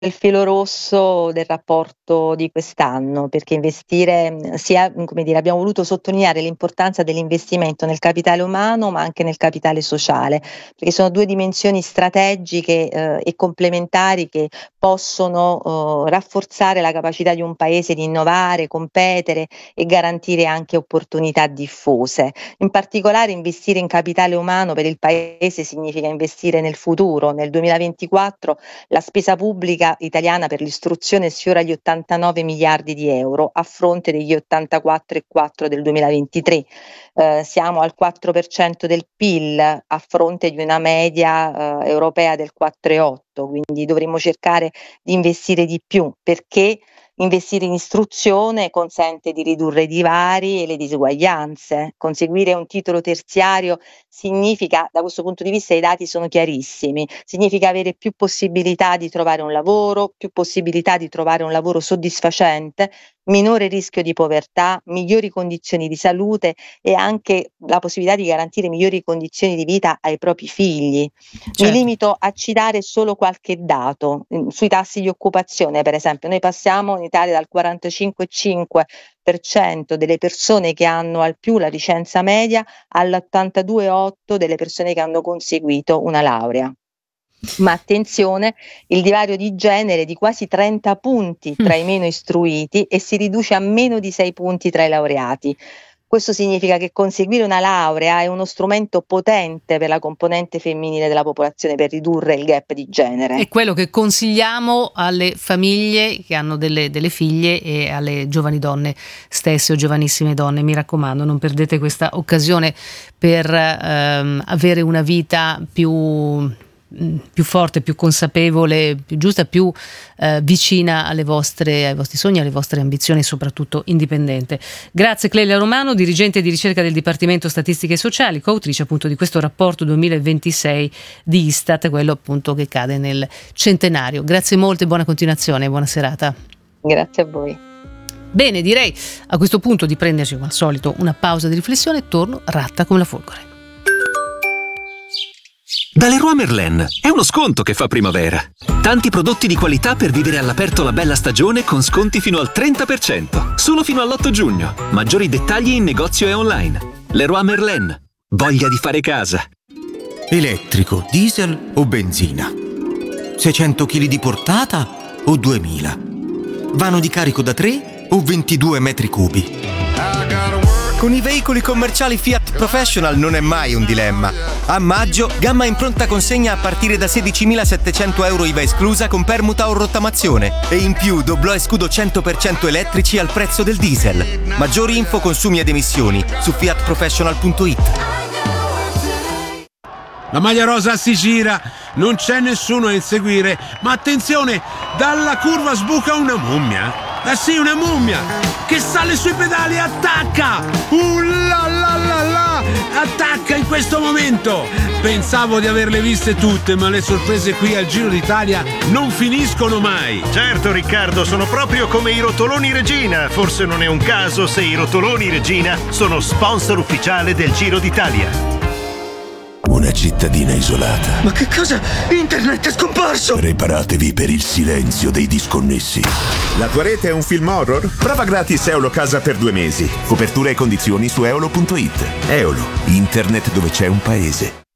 il filo rosso del rapporto di quest'anno, perché investire sia come dire, abbiamo voluto sottolineare l'importanza dell'investimento nel capitale umano, ma anche nel capitale sociale, perché sono 2 dimensioni strategiche, e complementari che possono, rafforzare la capacità di un paese di innovare, competere e garantire anche opportunità diffuse. In particolare investire in capitale umano per il paese significa investire nel futuro. Nel 2024 la spesa pubblica italiana per l'istruzione sfiora gli 89 miliardi di euro a fronte degli 84,4 del 2023. Siamo al 4% del PIL a fronte di una media europea del 4,8, quindi dovremmo cercare di investire di più, perché investire in istruzione consente di ridurre i divari e le disuguaglianze. Conseguire un titolo terziario significa, da questo punto di vista i dati sono chiarissimi, significa avere più possibilità di trovare un lavoro, più possibilità di trovare un lavoro soddisfacente, minore rischio di povertà, migliori condizioni di salute e anche la possibilità di garantire migliori condizioni di vita ai propri figli. Mi Certo. limito a citare solo qualche dato, sui tassi di occupazione per esempio. Noi passiamo in Italia dal 45,5% delle persone che hanno al più la licenza media all'82,8% delle persone che hanno conseguito una laurea. Ma attenzione, il divario di genere è di quasi 30 punti tra i meno istruiti e si riduce a meno di 6 punti tra i laureati. Questo significa che conseguire una laurea è uno strumento potente per la componente femminile della popolazione per ridurre il gap di genere. È quello che consigliamo alle famiglie che hanno delle figlie e alle giovani donne stesse o giovanissime donne. Mi raccomando, non perdete questa occasione per avere una vita più forte, più consapevole, più giusta, più vicina ai vostri sogni, alle vostre ambizioni e soprattutto indipendente. Grazie Clelia Romano, dirigente di ricerca del Dipartimento Statistiche Sociali, coautrice appunto di questo rapporto 2026 di Istat, quello appunto che cade nel centenario. Grazie molte, buona continuazione, buona serata. Grazie a voi. Bene, direi a questo punto di prenderci come al solito una pausa di riflessione. Torno ratta come la folgore. Da Leroy Merlin è uno sconto che fa primavera. Tanti prodotti di qualità per vivere all'aperto la bella stagione con sconti fino al 30%, solo fino all'8 giugno. Maggiori dettagli in negozio e online. Leroy Merlin. Voglia di fare casa. Elettrico, diesel o benzina? 600 kg di portata o 2000? Vano di carico da 3 o 22 metri cubi? Con i veicoli commerciali Fiat Professional non è mai un dilemma. A maggio, gamma in pronta consegna a partire da 16.700 euro IVA esclusa con permuta o rottamazione. E in più doblò e scudo 100% elettrici al prezzo del diesel. Maggiori info, consumi ed emissioni su fiatprofessional.it. La maglia rosa si gira, non c'è nessuno a inseguire, ma attenzione, dalla curva sbuca una mummia. Ah sì, una mummia che sale sui pedali e attacca! La la la la! Attacca in questo momento! Pensavo di averle viste tutte, ma le sorprese qui al Giro d'Italia non finiscono mai! Certo Riccardo, sono proprio come i rotoloni Regina. Forse non è un caso se i rotoloni Regina sono sponsor ufficiale del Giro d'Italia. Una cittadina isolata. Ma che cosa? Internet è scomparso! Preparatevi per il silenzio dei disconnessi. La tua rete è un film horror? Prova gratis Eolo Casa per 2 mesi. Copertura e condizioni su eolo.it. Eolo, internet dove c'è un paese.